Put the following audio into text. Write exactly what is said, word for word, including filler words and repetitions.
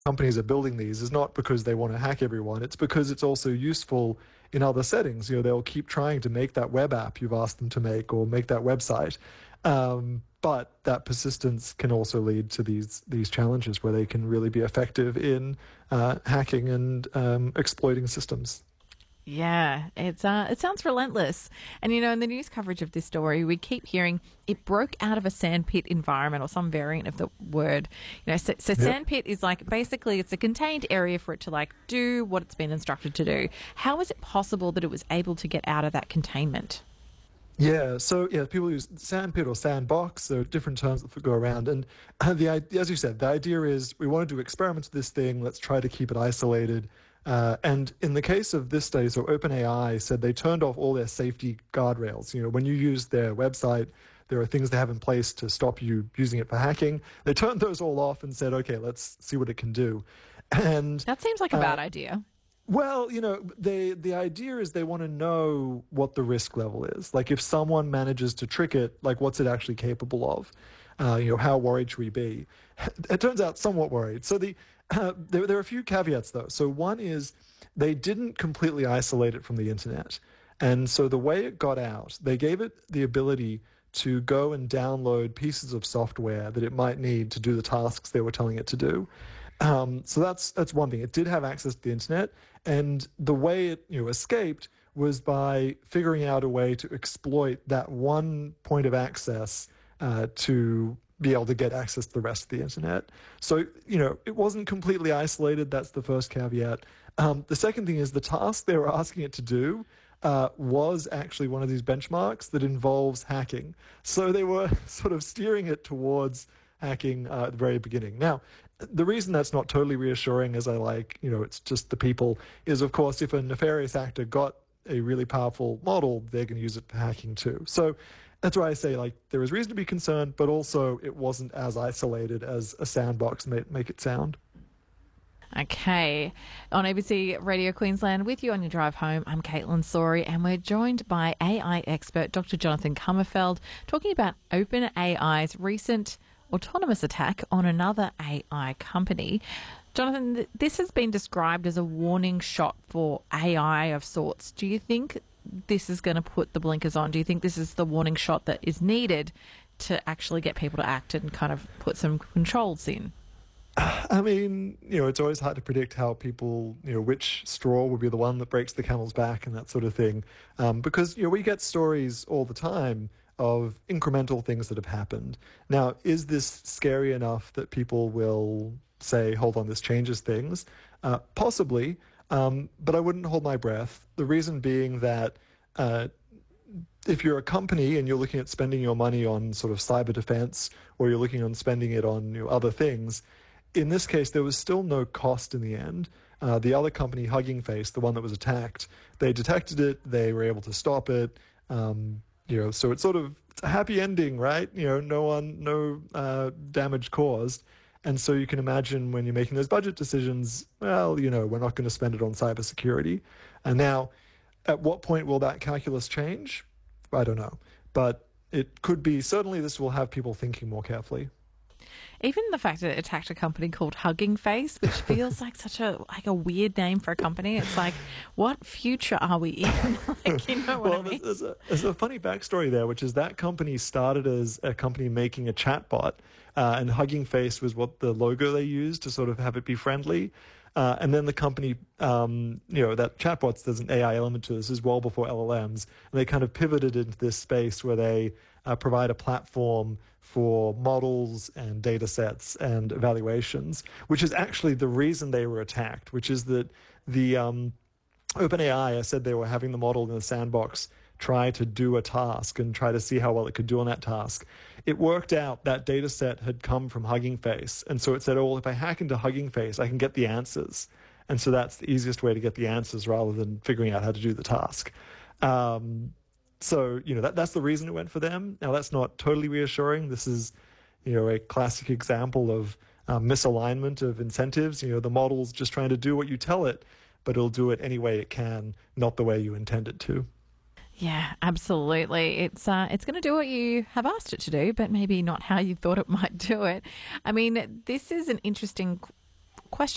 companies are building these is not because they want to hack everyone. It's because it's also useful in other settings. You know, they'll keep trying to make that web app you've asked them to make or make that website. Um, but that persistence can also lead to these these challenges where they can really be effective in uh, hacking and um, exploiting systems. Yeah, it's uh, it sounds relentless. And, you know, in the news coverage of this story, we keep hearing it broke out of a sandpit environment or some variant of the word. You know, so, so Yep. sandpit is like basically it's a contained area for it to like do what it's been instructed to do. How is it possible that it was able to get out of that containment? Yeah, so yeah, people use sandpit or sandbox. There are different terms that go around, and uh, the i- as you said, the idea is we want to do experiments with this thing. Let's try to keep it isolated. Uh, and in the case of this study, so OpenAI said they turned off all their safety guardrails. You know, when you use their website, there are things they have in place to stop you using it for hacking. They turned those all off and said, okay, let's see what it can do. And That seems like a uh, bad idea. well, you know, they the idea is they want to know what the risk level is. Like, if someone manages to trick it, like, what's it actually capable of? Uh, you know, how worried should we be? It turns out somewhat worried. So the uh, there, there are a few caveats though. So one is they didn't completely isolate it from the internet, and so the way it got out, they gave it the ability to go and download pieces of software that it might need to do the tasks they were telling it to do. Um, so that's that's one thing. It did have access to the internet, and the way it you know escaped was by figuring out a way to exploit that one point of access uh, to be able to get access to the rest of the internet. So you know it wasn't completely isolated. That's the first caveat. Um, the second thing is the task they were asking it to do uh, was actually one of these benchmarks that involves hacking. So they were sort of steering it towards hacking uh, at the very beginning. Now, the reason that's not totally reassuring, as I like, you know, it's just the people, is of course if a nefarious actor got a really powerful model, they're going to use it for hacking too. So that's why I say, like, there is reason to be concerned, but also it wasn't as isolated as a sandbox may make it sound. Okay. On A B C Radio Queensland, with you on your drive home, I'm Caitlin Sori, and we're joined by A I expert Doctor Jonathan Kummerfeld talking about OpenAI's recent autonomous attack on another A I company. Jonathan, th- this has been described as a warning shot for A I of sorts. Do you think this is going to put the blinkers on? Do you think this is the warning shot that is needed to actually get people to act and kind of put some controls in? I mean, you know, it's always hard to predict how people, you know, which straw will be the one that breaks the camel's back and that sort of thing. Um, because, you know, we get stories all the time of incremental things that have happened. Now, is this scary enough that people will say, hold on, this changes things? Uh, possibly, um, but I wouldn't hold my breath. The reason being that uh, if you're a company and you're looking at spending your money on sort of cyber defense, or you're looking on spending it on you know, other things, in this case, there was still no cost in the end. Uh, the other company, Hugging Face, the one that was attacked, they detected it, they were able to stop it. Um, you know, so it's sort of it's a happy ending, right? You know, no one, no uh, damage caused. And so you can imagine when you're making those budget decisions, well, you know, we're not going to spend it on cybersecurity. And now, at what point will that calculus change? I don't know. But it could be, certainly this will have people thinking more carefully. Even the fact that it attacked a company called Hugging Face, which feels like such a like a weird name for a company. It's like, what future are we in? Like, you know what well, I mean? there's, a, there's a funny backstory there, which is that company started as a company making a chatbot, uh, and Hugging Face was what the logo they used to sort of have it be friendly. Uh, and then the company, um, you know, that chatbots, there's an A I element to this, is well before L L Ms. And they kind of pivoted into this space where they uh, provide a platform for models and data sets and evaluations, which is actually the reason they were attacked, which is that the um, OpenAI, I said they were having the model in the sandbox try to do a task and try to see how well it could do on that task. It worked out that data set had come from Hugging Face. And so it said, oh, well, if I hack into Hugging Face, I can get the answers. And so that's the easiest way to get the answers rather than figuring out how to do the task. Um, so, you know, that, that's the reason it went for them. Now, that's not totally reassuring. This is, you know, a classic example of uh, misalignment of incentives. You know, the model's just trying to do what you tell it, but it'll do it any way it can, not the way you intend it to. Yeah, absolutely. It's uh, it's going to do what you have asked it to do, but maybe not how you thought it might do it. I mean, this is an interesting question.